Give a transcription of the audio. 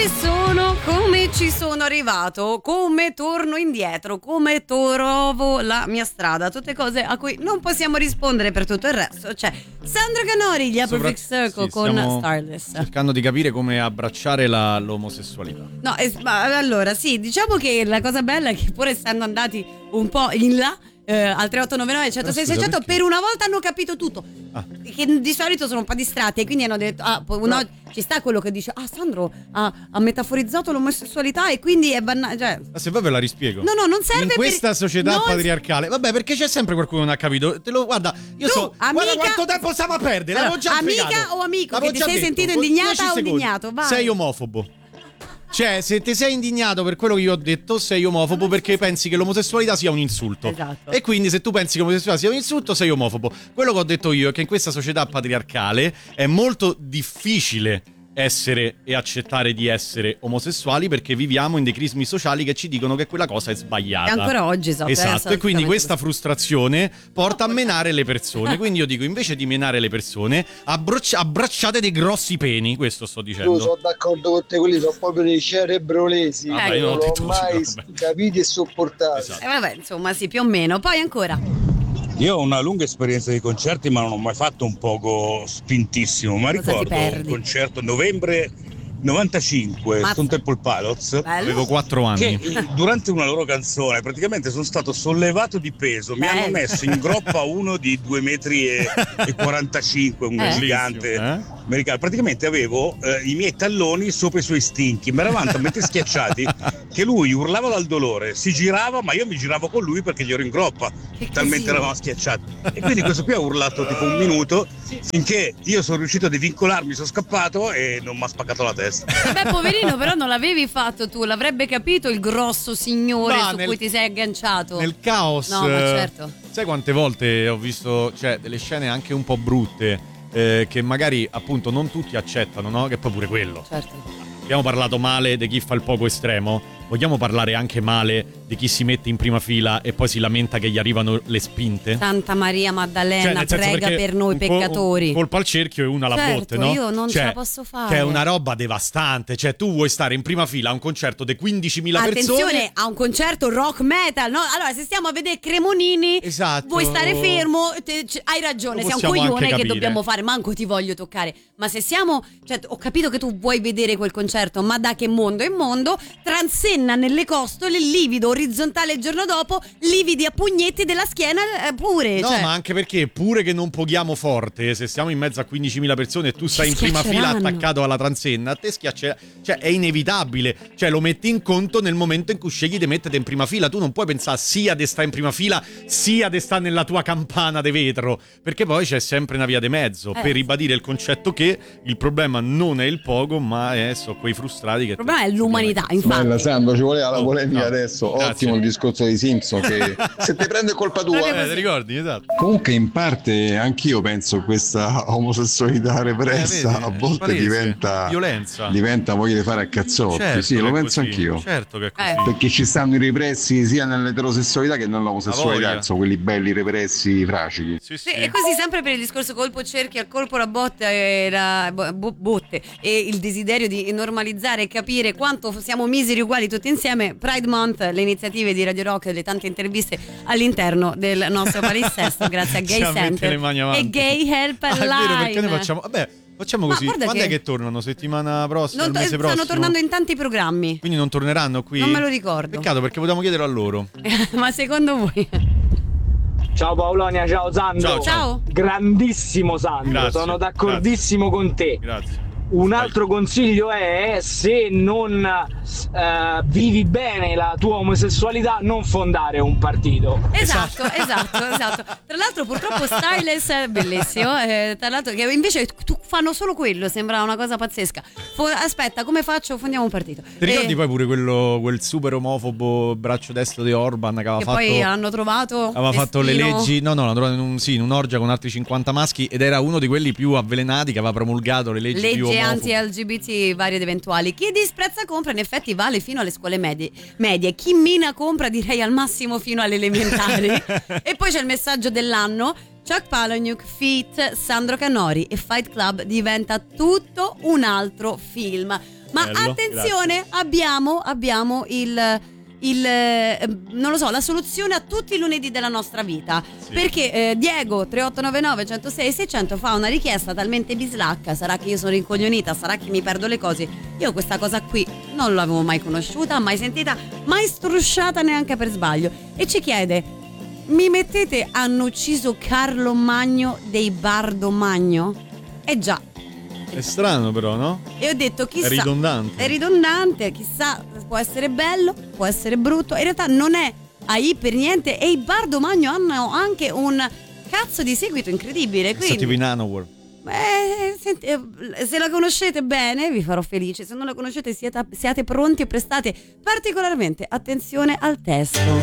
Dove sono? Come ci sono arrivato? Come torno indietro? Come trovo la mia strada? Tutte cose a cui non possiamo rispondere. Per tutto il resto c'è Sandro Canori, gli A Perfect Circle con Starless. Cercando di capire come abbracciare l'omosessualità. No, allora sì, diciamo che la cosa bella è che pur essendo andati un po' in là al 3899 106 600 per una volta hanno capito tutto. Che di solito sono un po' distratti e quindi hanno detto ci sta quello che dice Sandro ha metaforizzato l'omosessualità e quindi è banale, cioè... Se poi ve la rispiego. No, non serve. In questa società patriarcale. Vabbè, perché c'è sempre qualcuno che non ha capito. Guarda, guarda quanto tempo stiamo a perdere. Allora, l'avevo già amica fregato. o amico l'avevo che ti sei detto. sentito indignata o indignato? Vai. Sei omofobo. Cioè, se ti sei indignato per quello che io ho detto, sei omofobo perché pensi che l'omosessualità sia un insulto. Esatto. E quindi se tu pensi che l'omosessualità sia un insulto, sei omofobo. Quello che ho detto io è che in questa società patriarcale è molto difficile essere e accettare di essere omosessuali perché viviamo in dei crismi sociali che ci dicono che quella cosa è sbagliata. E ancora oggi esatto. E quindi questa frustrazione porta a menare le persone. Quindi io dico, invece di menare le persone, abbracciate dei grossi peni. Questo sto dicendo. Io sono d'accordo con te, quelli sono proprio dei cerebrolesi. Io non l'ho mai capiti e sopportati. Esatto. Vabbè, insomma, sì, più o meno. Poi ancora. Io ho una lunga esperienza di concerti, ma non ho mai fatto un poco spintissimo. Ma ricordo un concerto novembre 95 Stone Temple Pilots. Avevo 4 anni. Che durante una loro canzone praticamente sono stato sollevato di peso. Mi hanno messo in groppa uno di 2,45 m, un gigante americano. Praticamente avevo i miei talloni sopra i suoi stinchi. Mi eravamo talmente schiacciati che lui urlava dal dolore, si girava, ma io mi giravo con lui perché gli ero in groppa. Talmente eravamo schiacciati. E quindi questo qui ha urlato tipo un minuto finché io sono riuscito a divincolarmi, sono scappato e non mi ha spaccato la testa. Beh, poverino, però non l'avevi fatto tu, l'avrebbe capito il grosso signore cui ti sei agganciato. Nel caos. No, ma certo. Sai quante volte ho visto, delle scene anche un po' brutte che magari appunto non tutti accettano, no? Che poi pure quello. Certo. Abbiamo parlato male di chi fa il poco estremo. Vogliamo parlare anche male di chi si mette in prima fila e poi si lamenta che gli arrivano le spinte? Santa Maria Maddalena, prega per noi peccatori. Colpa al cerchio e una alla botte, no? Io non ce la posso fare. Che è una roba devastante. Cioè, tu vuoi stare in prima fila a un concerto di 15.000 persone. Attenzione, a un concerto rock metal, no? Allora, se stiamo a vedere Cremonini, vuoi stare fermo, hai ragione, sei un coglione che dobbiamo fare, manco ti voglio toccare. Ma se siamo, ho capito che tu vuoi vedere quel concerto, ma da che mondo è mondo, Transenna nelle costole, livido orizzontale il giorno dopo, lividi a pugnetti della schiena pure. No, ma anche perché pure che non poghiamo forte, se siamo in mezzo a 15.000 persone e tu stai in prima fila attaccato alla Transenna, a te schiaccerà. Cioè, è inevitabile. Cioè, lo metti in conto nel momento in cui scegli di mettere in prima fila. Tu non puoi pensare sia di stare in prima fila, sia di stare nella tua campana di vetro, perché poi c'è sempre una via di mezzo per ribadire il concetto che il problema non è il pogo, ma sono quei frustrati che... Il problema è l'umanità, infatti. Ci voleva la polemica adesso. Grazie. Ottimo il discorso di Simpson che se te prende colpa tua. Ti ricordi? Esatto. Comunque in parte anch'io penso che questa omosessualità repressa a volte diventa violenza, diventa voglia di fare a cazzotti. Certo, sì, lo penso anch'io. Certo che è così. Perché ci stanno i repressi sia nell'eterosessualità che nell'omosessualità, insomma, quelli belli repressi fragili. Sì, e così sempre per il discorso colpo cerchi al colpo la botte e la botte e il desiderio di normalizzare e capire quanto siamo miseri uguali tutti insieme. Pride Month, le iniziative di Radio Rock, le tante interviste all'interno del nostro palinsesto grazie a Gay Center e Gay Help Line. Perché noi facciamo così. Quando è che tornano? Settimana prossima? Il mese prossimo? Stanno tornando in tanti programmi. Quindi non torneranno qui? Non me lo ricordo. Peccato, perché potevamo chiederlo a loro. Ma secondo voi? Ciao Paolonia, ciao Sandro. Ciao. Grandissimo Sandro, grazie, sono d'accordissimo con te. Grazie. Un altro consiglio è, se non vivi bene la tua omosessualità, non fondare un partito. Esatto. Tra l'altro purtroppo Styleless, bellissimo, tra l'altro che invece fanno solo quello, sembra una cosa pazzesca. Aspetta, come faccio? Fondiamo un partito. Ti ricordi poi pure quel super omofobo braccio destro di Orban che aveva poi hanno trovato aveva fatto le leggi, no, l'hanno trovato in un'orgia con altri 50 maschi ed era uno di quelli più avvelenati che aveva promulgato le leggi più omofobe. Anti-LGBT varie ed eventuali. Chi disprezza compra, in effetti vale fino alle scuole medie. Chi mina compra, direi al massimo fino alle elementari. E poi c'è il messaggio dell'anno: Chuck Palahniuk feat. Sandro Canori e Fight Club diventa tutto un altro film. Ma bello, attenzione, abbiamo non lo so, la soluzione a tutti i lunedì della nostra vita, sì. Perché Diego 3899 106 600 fa una richiesta talmente bislacca, sarà che io sono rincoglionita, sarà che mi perdo le cose, io questa cosa qui non l'avevo mai conosciuta, mai sentita, mai strusciata neanche per sbaglio, e ci chiede: mi mettete hanno ucciso Carlo Magno dei Bardo Magno? Già, è strano però, no? E ho detto chissà, è ridondante, chissà, può essere bello, può essere brutto, in realtà non è AI per niente, e i Bardo Magno hanno anche un cazzo di seguito incredibile, quindi tipo in Nanowar. Se la conoscete bene vi farò felice, se non la conoscete siate pronti e prestate particolarmente attenzione al testo.